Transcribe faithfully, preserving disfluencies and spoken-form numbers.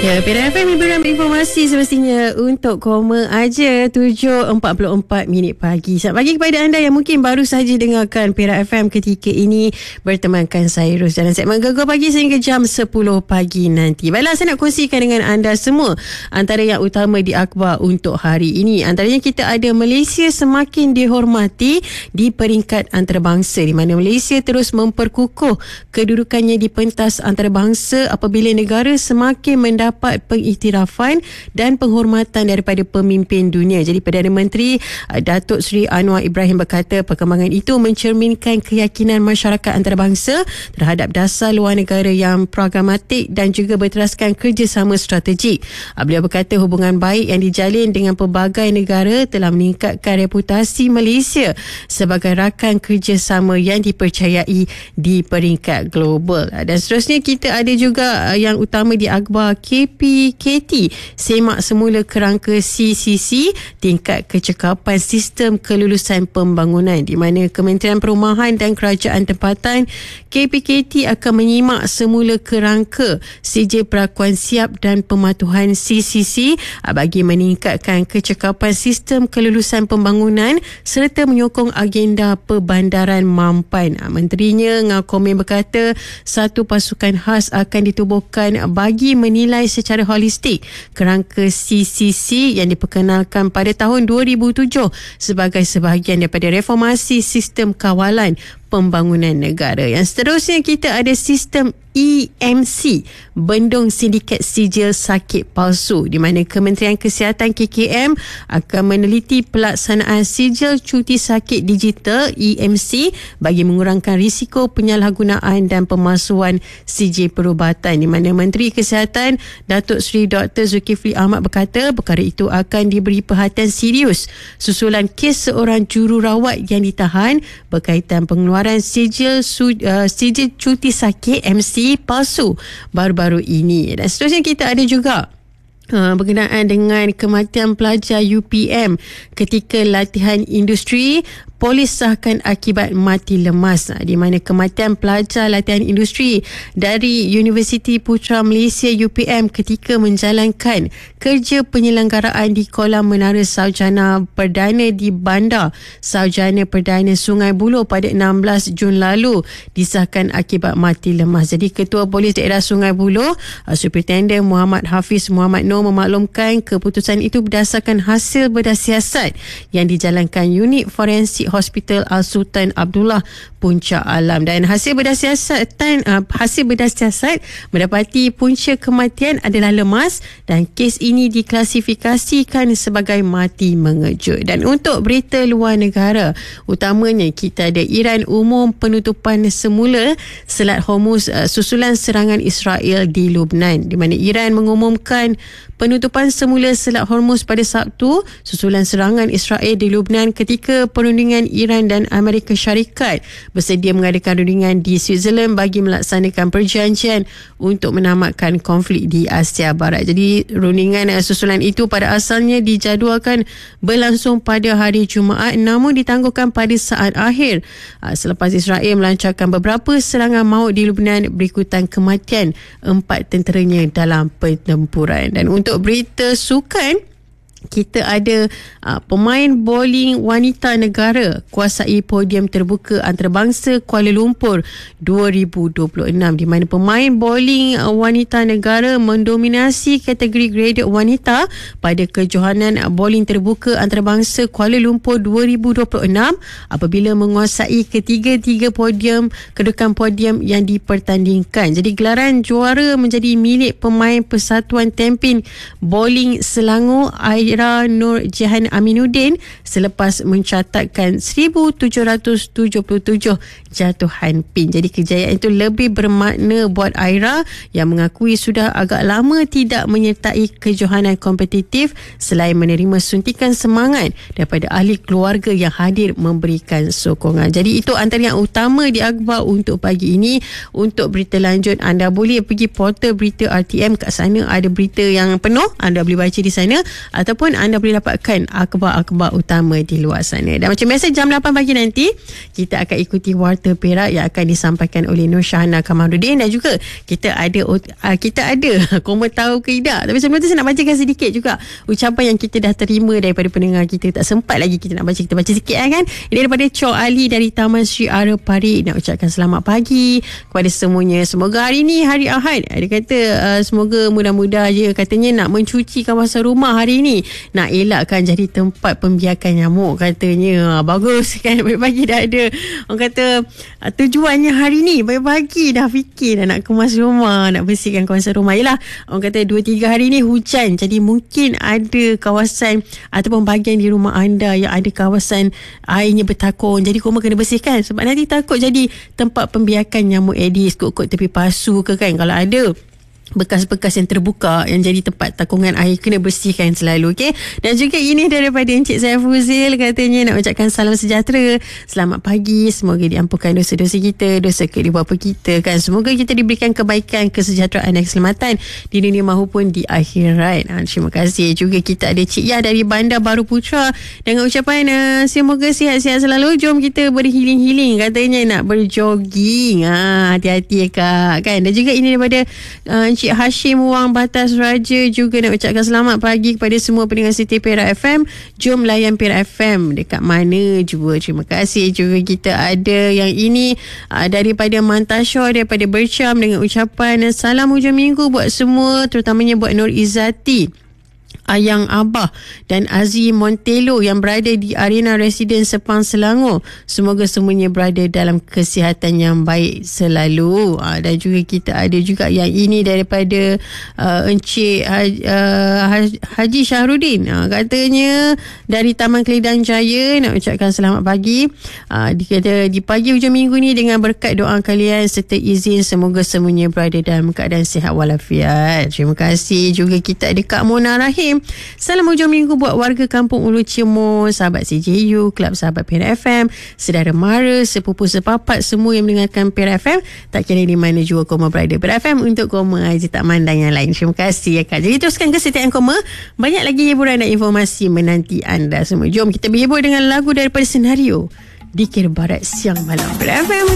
Ya, Perak F M hiburan informasi semestinya untuk koma aja tujuh empat puluh empat minit pagi. Selamat pagi kepada anda yang mungkin baru sahaja dengarkan Perak F M ketika ini, bertemankan saya Ros dalam segmen Gegar Pagi sehingga jam sepuluh pagi nanti. Baiklah, saya nak kongsikan dengan anda semua antara yang utama di akhbar untuk hari ini. Antaranya kita ada Malaysia semakin dihormati di peringkat antarabangsa, di mana Malaysia terus memperkukuh kedudukannya di pentas antarabangsa apabila negara semakin mendapat dapat pengiktirafan dan penghormatan daripada pemimpin dunia. Jadi Perdana Menteri Datuk Seri Anwar Ibrahim berkata perkembangan itu mencerminkan keyakinan masyarakat antarabangsa terhadap dasar luar negara yang pragmatik dan juga berteraskan kerjasama strategik. Beliau berkata hubungan baik yang dijalin dengan pelbagai negara telah meningkatkan reputasi Malaysia sebagai rakan kerjasama yang dipercayai di peringkat global. Dan seterusnya kita ada juga yang utama di akhbar K P K T semak semula kerangka C C C tingkat kecekapan sistem kelulusan pembangunan, di mana Kementerian Perumahan dan Kerajaan Tempatan K P K T akan menyimak semula kerangka sijil perakuan siap dan pematuhan C C C bagi meningkatkan kecekapan sistem kelulusan pembangunan serta menyokong agenda perbandaran mampan. Menterinya Ngakomin berkata satu pasukan khas akan ditubuhkan bagi menilai secara holistik kerangka C C C yang diperkenalkan pada tahun dua ribu tujuh sebagai sebahagian daripada reformasi sistem kawalan pembangunan negara. Yang seterusnya kita ada sistem E M C, bendung sindiket sijil sakit palsu, di mana Kementerian Kesihatan K K M akan meneliti pelaksanaan sijil cuti sakit digital E M C bagi mengurangkan risiko penyalahgunaan dan pemalsuan sijil perubatan, di mana Menteri Kesihatan Datuk Seri Doktor Zulkifli Ahmad berkata perkara itu akan diberi perhatian serius susulan kes seorang jururawat yang ditahan berkaitan pengeluaran sijil uh, sijil cuti sakit M C palsu baru-baru ini. Dan seterusnya kita ada juga Uh, berkenaan dengan kematian pelajar U P M ketika latihan industri. Polis sahkan akibat mati lemas, di mana kematian pelajar latihan industri dari Universiti Putra Malaysia U P M ketika menjalankan kerja penyelenggaraan di kolam Menara Sarjana Perdana di Bandar Sarjana Perdana Sungai Buloh pada enam belas Jun lalu disahkan akibat mati lemas. Jadi Ketua Polis Daerah Sungai Buloh, Superintendent Muhammad Hafiz Muhammad Noor memaklumkan keputusan itu berdasarkan hasil bedah siasat yang dijalankan unit forensik Hospital Al-Sultan Abdullah Puncak Alam. Dan hasil bedah siasatan uh, hasil bedah siasat mendapati punca kematian adalah lemas dan kes ini diklasifikasikan sebagai mati mengejut. Dan untuk berita luar negara, utamanya kita ada Iran umum penutupan semula Selat Hormuz uh, susulan serangan Israel di Lubnan, di mana Iran mengumumkan penutupan semula Selat Hormuz pada Sabtu susulan serangan Israel di Lubnan ketika perundingan Iran dan Amerika Syarikat bersedia mengadakan rundingan di Switzerland bagi melaksanakan perjanjian untuk menamatkan konflik di Asia Barat. Jadi rundingan susulan itu pada asalnya dijadualkan berlangsung pada hari Jumaat, namun ditangguhkan pada saat akhir selepas Israel melancarkan beberapa serangan maut di Lubnan berikutan kematian empat tenteranya dalam pertempuran. Dan untuk berita sukan, kita ada uh, pemain bowling wanita negara kuasai podium terbuka antarabangsa Kuala Lumpur dua ribu dua puluh enam, di mana pemain bowling uh, wanita negara mendominasi kategori graded wanita pada kejohanan uh, bowling terbuka antarabangsa Kuala Lumpur dua ribu dua puluh enam apabila menguasai ketiga-tiga podium kedudukan podium yang dipertandingkan. Jadi gelaran juara menjadi milik pemain Persatuan Tempin Bowling Selangor Aira Nur Jihan Aminuddin selepas mencatatkan seribu tujuh ratus tujuh puluh tujuh jatuhan pin. Jadi kejayaan itu lebih bermakna buat Aira yang mengakui sudah agak lama tidak menyertai kejohanan kompetitif selain menerima suntikan semangat daripada ahli keluarga yang hadir memberikan sokongan. Jadi itu antara yang utama di akhbar untuk pagi ini. Untuk berita lanjut, anda boleh pergi portal berita R T M, kat sana ada berita yang penuh, anda boleh baca di sana, atau ataupun anda boleh dapatkan akhbar-akhbar utama di luar sana. Dan macam biasa jam lapan pagi nanti kita akan ikuti Warta Perak yang akan disampaikan oleh Nur Syahana Kamarudin, dan juga kita ada uh, kita ada Koma tahu ke tidak. Tapi sebelum tu saya nak bacakan sedikit juga ucapan yang kita dah terima daripada pendengar kita. Tak sempat lagi kita nak baca, kita baca sikit kan. Ini daripada Chok Ali dari Taman Sri Ara Parit, nak ucapkan selamat pagi kepada semuanya. Semoga hari ni hari Ahad, dia kata uh, semoga mudah-mudah je, katanya nak mencuci kawasan rumah hari ni, nak elakkan jadi tempat pembiakan nyamuk katanya. Bagus kan, pagi-pagi dah ada orang kata uh, tujuannya hari ni, pagi-pagi dah fikir dah nak kemas rumah, nak bersihkan kawasan rumah. Yelah, orang kata dua tiga hari ni hujan, jadi mungkin ada kawasan ataupun bahagian di rumah anda yang ada kawasan airnya bertakung, jadi korang kena bersihkan, sebab nanti takut jadi tempat pembiakan nyamuk Aedes kot-kot tepi pasu ke kan. Kalau ada bekas-bekas yang terbuka yang jadi tempat takungan air, kena bersihkan selalu, okey. Dan juga ini daripada Encik Saifuzil, katanya nak ucapkan salam sejahtera, selamat pagi, semoga diampunkan dosa-dosa kita, dosa kedua bapa kita kan. Semoga kita diberikan kebaikan, kesejahteraan dan keselamatan di dunia maupun di akhirat. Ha, terima kasih. Juga kita ada Cik Yah dari Bandar Baru Putra dengan ucapan uh, semoga sihat-sihat selalu. Jom kita berhealing-healing, katanya nak berjogging. Ha, hati-hati kak kan. Dan juga ini daripada uh, Encik Hashim Wang Batas Raja, juga nak ucapkan selamat pagi kepada semua pendengar Siti Perak F M. Jom layan Perak F M dekat mana jua. Terima kasih. Juga kita ada yang ini uh, daripada Mantasha daripada Bercham dengan ucapan salam hujung minggu buat semua, terutamanya buat Nur Izzati, Ayang Abah dan Aziz Montelo yang berada di Arena Residence Sepang Selangor. Semoga semuanya berada dalam kesihatan yang baik selalu. Ha, dan juga kita ada juga yang ini daripada uh, Encik Haji, uh, Haji Syahrudin. Ha, katanya dari Taman Keledang Jaya, nak ucapkan selamat pagi. Ha, dikata di pagi hujung minggu ni dengan berkat doa kalian serta izin, semoga semuanya berada dalam keadaan sihat walafiat. Terima kasih. Juga kita ada Kak Mona Rahim. Salam hujung minggu buat warga Kampung Ulu Cimur, sahabat C J U, Kelab Sahabat Perak F M, saudara mara, sepupu sepapat semua yang mendengarkan Perak F M, tak kira di mana jua koma berada. Perak F M untuk koma aja, tak mandang yang lain. Terima kasih ya Kak. Jadi teruskan kesetiaan koma, banyak lagi hiburan dan informasi menanti anda semua. Jom kita berhibur dengan lagu daripada Senario, Dikir Barat Siang Malam. Perak F M